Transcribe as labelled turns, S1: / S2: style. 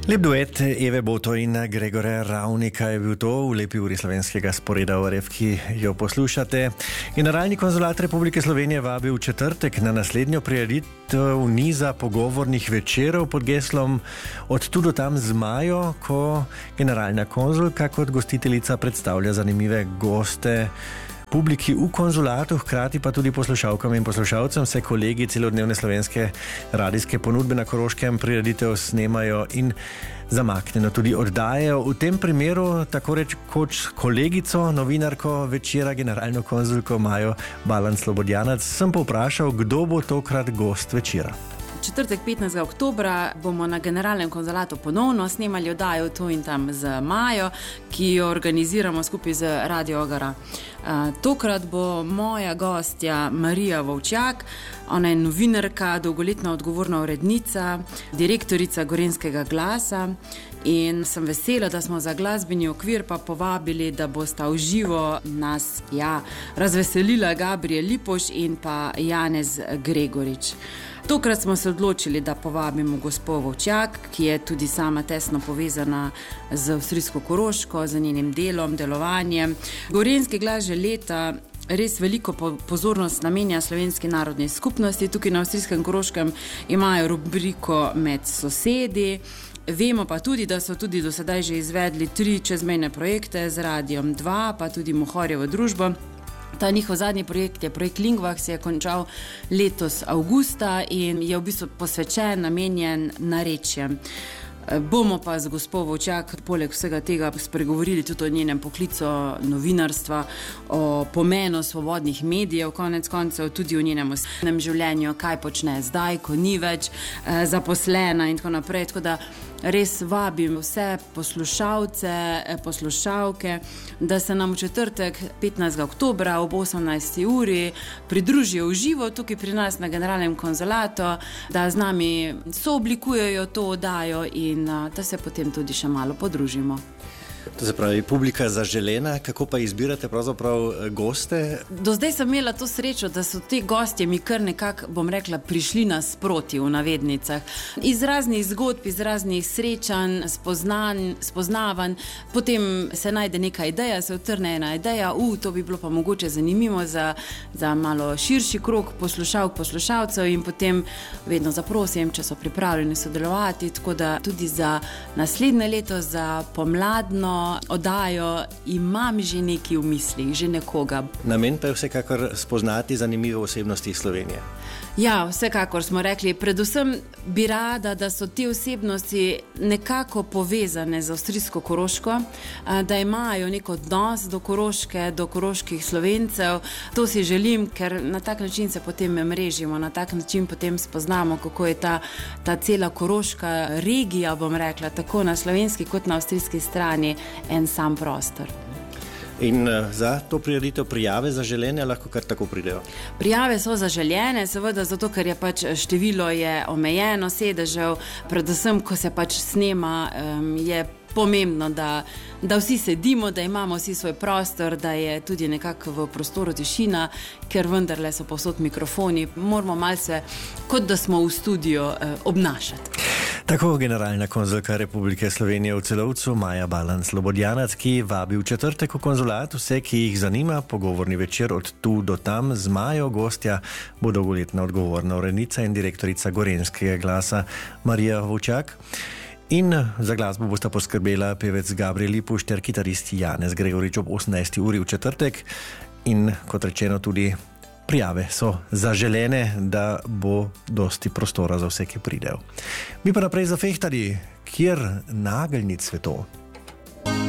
S1: Lep duet Eve Boto in Gregorja Ravnika je bil to v lepi uri slovenskega sporeda ORF, ki jo poslušate. Generalni konzulat Republike Slovenije vabi v četrtek na naslednjo prireditev niza pogovornih večerov pod geslom Od tu do tam z Majo, ko generalna konzulka kot gostiteljica predstavlja zanimive goste publiki v konzulatu, hkrati pa tudi poslušalkam in poslušalcem se kolegi celodnevne slovenske radijske ponudbe na Koroškem prireditev snemajo in zamaknjeno tudi oddajajo. V tem primeru tako rekoč kolegico, novinarko večera, generalno konzulko Majo Balan Slobodjanac, sem povprašal, kdo bo tokrat gost večera.
S2: Četrtek 15. oktobra bomo na generalnem konzulatu ponovno snemali oddajo Tu in tam z Majo, ki jo organiziramo skupaj z Radio Agara. Tokrat bo moja gostja Marija Vovčak. Ona je novinarka, dolgoletna odgovorna urednica, direktorica Gorenjskega glasa in sem vesela, da smo za glasbeni okvir pa povabili, da bosta v živo nas razveselila Gabriel Lipoš in pa Janez Gregorič. Tokrat smo se odločili, da povabimo gospo Vovčak, ki je tudi sama tesno povezana z avstrijsko Koroško, z njenim delom, delovanjem. Gorenjski glas že leta res veliko pozornost namenja slovenski narodni skupnosti. Tukaj na avstrijskem Koroškem imajo rubriko Med sosedi. Vemo pa tudi, da so tudi do sedaj že izvedli 3 čezmejne projekte z Radiom 2, pa tudi Mohorjevo družbo. Ta njihov zadnji projekt je projekt Lingvah, se je končal letos avgusta in je v bistvu posvečen, namenjen narečjem. Bomo pa z gospo Vovčak poleg vsega tega spregovorili tudi o njenem poklicu novinarstva, o pomenu svobodnih medijev, konec koncev tudi o njenem osebnem življenju, kaj počne zdaj, ko ni več zaposlena in tako naprej. Tako da res vabim vse poslušalce, poslušalke, da se nam v četrtek 15. oktobra ob 18. uri pridružijo v živo tukaj pri nas na generalnem konzulatu, da z nami sooblikujejo to oddajo in da se potem tudi še malo podružimo.
S1: To se pravi, publika zaželena, kako pa izbirate pravzaprav goste?
S2: Do zdaj sem imela to srečo, da so te gostje mi kar nekako, bom rekla, prišli nasproti v navednicah. Iz raznih zgodb, iz raznih srečanj, spoznavanj, potem se najde neka ideja, se utrne ena ideja, to bi bilo pa mogoče zanimivo za malo širši krog poslušalcev in potem vedno zaprosim, če so pripravljeni sodelovati, tako da tudi za naslednje leto, za pomladno oddajo imam že nekaj v mislih, že nekoga.
S1: Namen pa je vsekakor spoznati zanimive osebnosti Slovenije.
S2: Ja, vsekakor smo rekli, predvsem bi rada, da so te osebnosti nekako povezane z avstrijsko Koroško, da imajo nek odnos do Koroške, do koroških Slovencev. To si želim, ker na tak način se potem mrežimo, na tak način potem spoznamo, kako je ta cela koroška regija, bom rekla, tako na slovenski kot na avstrijski strani en sam prostor.
S1: In za to prireditev prijave zaželene lahko kar tako pridejo?
S2: Prijave so zaželene, seveda zato, ker je pač število je omejeno sedežev, predvsem, ko se pač snema, je pomembno, da vsi sedimo, da imamo vsi svoj prostor, da je tudi nekako v prostoru tišina, ker vendarle so povsod mikrofoni, moramo malce, kot da smo v studiu, obnašati.
S1: Tako generalna konzulka Republike Slovenije v Celovcu Maja Balan Slobodjanac, ki vabi v četrtek v konzulat vse, ki jih zanima, pogovorni večer Od tu do tam z Majo. Gostja bo dolgoletna odgovorna urednica in direktorica Gorenjskega glasa Marija Vovčak. In za glasbo bosta poskrbela pevec Gabriel Lipoš ter kitarist Janez Gregorič ob 18. uri v četrtek. In kot rečeno tudi prijave so zaželene, da bo dosti prostora za vse, ki pridejo. Mi pa naprej zafehtali, kjer nageljnic cvetov.